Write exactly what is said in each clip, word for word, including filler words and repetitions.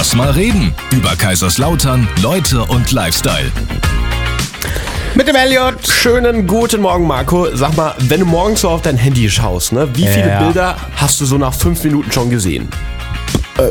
Lass mal reden über Kaiserslautern, Leute und Lifestyle. Mit dem Elliot. Schönen guten Morgen, Marco. Sag mal, wenn du morgens so auf dein Handy schaust, ne, wie viele Ja. Bilder hast du so nach fünf Minuten schon gesehen? Äh,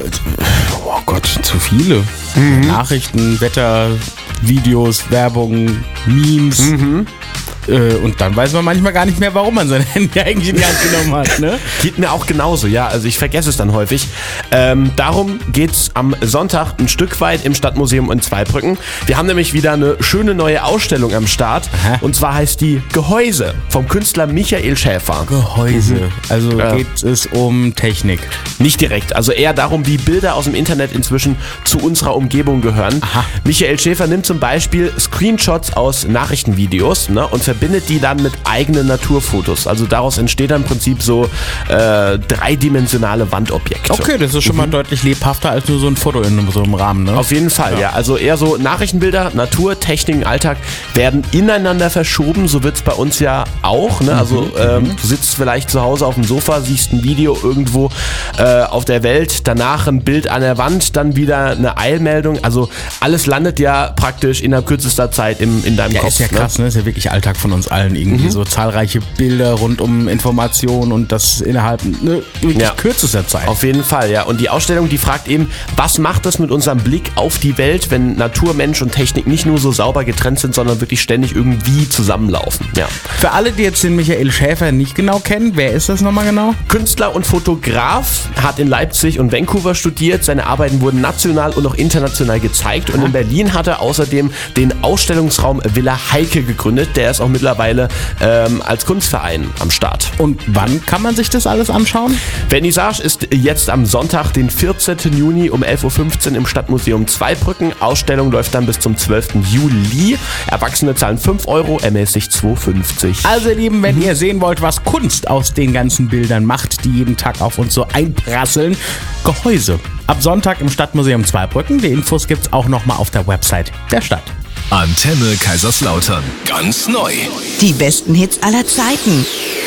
oh Gott, zu viele. Mhm. Nachrichten, Wetter, Videos, Werbung, Memes. Mhm. Äh, und dann weiß man manchmal gar nicht mehr, warum man sein Handy eigentlich in die Hand genommen hat. Ne? Geht mir auch genauso, ja. Also ich vergesse es dann häufig. Ähm, darum geht's am Sonntag ein Stück weit im Stadtmuseum in Zweibrücken. Wir haben nämlich wieder eine schöne neue Ausstellung am Start. Aha. Und zwar heißt die Gehäuse vom Künstler Michael Schäfer. Gehäuse. Also Ja. geht es um Technik. Nicht direkt, also eher darum, wie Bilder aus dem Internet inzwischen zu unserer Umgebung gehören. Aha. Michael Schäfer nimmt zum Beispiel Screenshots aus Nachrichtenvideos, ne, und verbindet die dann mit eigenen Naturfotos. Also daraus entsteht dann im Prinzip so äh, dreidimensionale Wandobjekte. Okay, das ist schon mal deutlich lebhafter als nur so ein Foto in so einem Rahmen. Ne? Auf jeden Fall, ja. Also eher so Nachrichtenbilder, Natur, Technik, Alltag werden ineinander verschoben. So wird es bei uns ja auch. Ne? Also ähm, du sitzt vielleicht zu Hause auf dem Sofa, siehst ein Video irgendwo äh, auf der Welt, danach ein Bild an der Wand, dann wieder eine Eilmeldung. Also alles landet ja praktisch innerhalb kürzester Zeit im, in deinem Ja, Kopf. ist ja krass, ne? ne? Ist ja wirklich Alltag von uns allen irgendwie. Mhm. So zahlreiche Bilder rund um Informationen und das innerhalb ne, wirklich Ja. kürzester Zeit. Auf jeden Fall, ja. Und die Ausstellung, die fragt eben, was macht das mit unserem Blick auf die Welt, wenn Natur, Mensch und Technik nicht nur so sauber getrennt sind, sondern wirklich ständig irgendwie zusammenlaufen. Ja. Für alle, die jetzt den Michael Schäfer nicht genau kennen, wer ist das nochmal genau? Künstler und Fotograf, hat in Leipzig und Vancouver studiert. Seine Arbeiten wurden national und auch international gezeigt. Und in Berlin hat er außerdem den Ausstellungsraum Villa Heike gegründet. Der ist auch mittlerweile ähm, als Kunstverein am Start. Und wann kann man sich das alles anschauen? Vernissage ist jetzt am Sonntag, den vierzehnten Juni um elf Uhr fünfzehn im Stadtmuseum Zweibrücken. Ausstellung läuft dann bis zum zwölften Juli. Erwachsene zahlen fünf Euro, ermäßigt zwei fünfzig. Also ihr Lieben, wenn ihr sehen wollt, was Kunst aus den ganzen Bildern macht, die jeden Tag auf uns so einprasseln, Gehäuse. Ab Sonntag im Stadtmuseum Zweibrücken. Die Infos gibt's auch nochmal auf der Website der Stadt. Antenne Kaiserslautern. Ganz neu. Die besten Hits aller Zeiten.